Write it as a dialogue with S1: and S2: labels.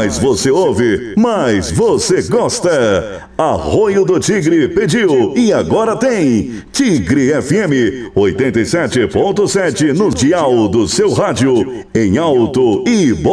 S1: mais você ouve, mais você gosta. Arroio do Tigre pediu e agora tem Tigre FM 87.7 no dial do seu rádio, em alto e bom